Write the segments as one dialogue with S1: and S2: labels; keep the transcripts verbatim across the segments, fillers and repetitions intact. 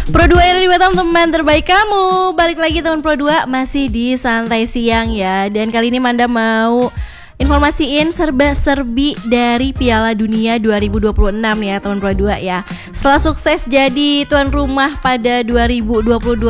S1: Pro dua R dua teman terbaik kamu. Balik lagi teman Pro dua, masih di Santai Siang ya. Dan kali ini Manda mau informasiin serba-serbi dari Piala Dunia dua ribu dua puluh enam ya teman Pro dua ya. Setelah sukses jadi tuan rumah pada dua ribu dua puluh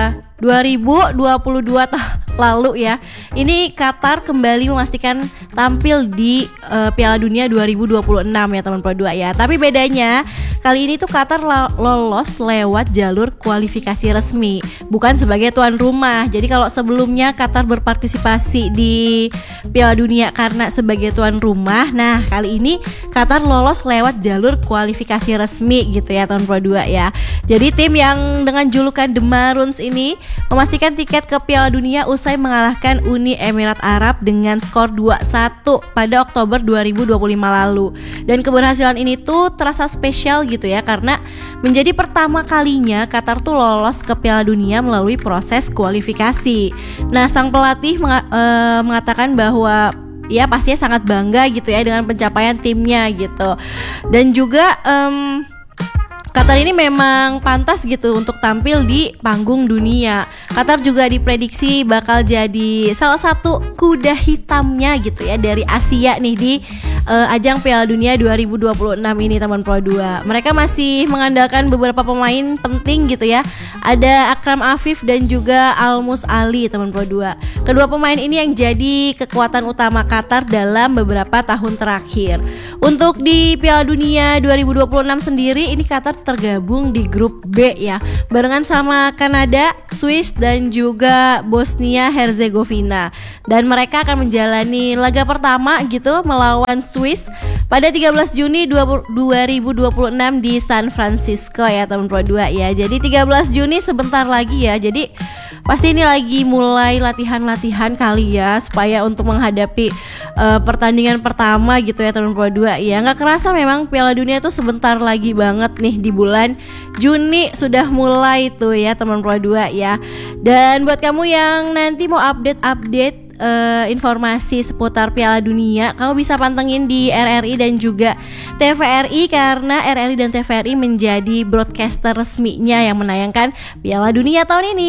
S1: dua lalu ya, ini Qatar kembali memastikan tampil di uh, Piala Dunia dua ribu dua puluh enam ya teman Pro dua ya. Tapi bedanya kali ini tuh Qatar la- lolos lewat jalur kualifikasi resmi, bukan sebagai tuan rumah. Jadi kalau sebelumnya Qatar berpartisipasi di Piala Dunia karena sebagai tuan rumah, nah kali ini Qatar lolos lewat jalur kualifikasi resmi gitu ya teman Pro dua ya. Jadi tim yang dengan julukan The Maroons ini memastikan tiket ke Piala Dunia usai mengalahkan Uni Emirat Arab dengan skor dua satu pada Oktober dua ribu dua puluh lima lalu. Dan keberhasilan ini tuh terasa spesial gitu ya, karena menjadi pertama kalinya Qatar tuh lolos ke Piala Dunia melalui proses kualifikasi. Nah, sang pelatih menga- e, mengatakan bahwa ya pastinya sangat bangga gitu ya dengan pencapaian timnya gitu. Dan juga um, Qatar ini memang pantas gitu untuk tampil di panggung dunia. Qatar juga diprediksi bakal jadi salah satu kuda hitamnya gitu ya dari Asia nih di uh, ajang Piala Dunia dua ribu dua puluh enam ini teman Pro dua. Mereka masih mengandalkan beberapa pemain penting gitu ya. Ada Akram Afif dan juga Almus Ali teman Pro dua. Kedua pemain ini yang jadi kekuatan utama Qatar dalam beberapa tahun terakhir. Untuk di Piala Dunia dua ribu dua puluh enam sendiri, ini Qatar tergabung di grup B ya, barengan sama Kanada, Swiss dan juga Bosnia Herzegovina. Dan mereka akan menjalani laga pertama gitu melawan Swiss pada tiga belas Juni dua ribu dua puluh enam di San Francisco ya teman Pro dua ya. Jadi tiga belas Juni sebentar lagi ya. Jadi pasti ini lagi mulai latihan-latihan kali ya, supaya untuk menghadapi uh, pertandingan pertama gitu ya teman Pro dua ya. Nggak kerasa memang Piala Dunia tuh sebentar lagi banget nih, di bulan Juni sudah mulai tuh ya teman Pro dua ya. Dan buat kamu yang nanti mau update-update Uh, informasi seputar Piala Dunia, kamu bisa pantengin di R R I dan juga T V R I, karena R R I dan T V R I menjadi broadcaster resminya yang menayangkan Piala Dunia tahun ini.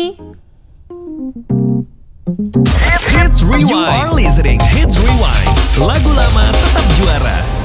S2: Hits Rewind. You are listening Hits Rewind. Lagu lama tetap juara.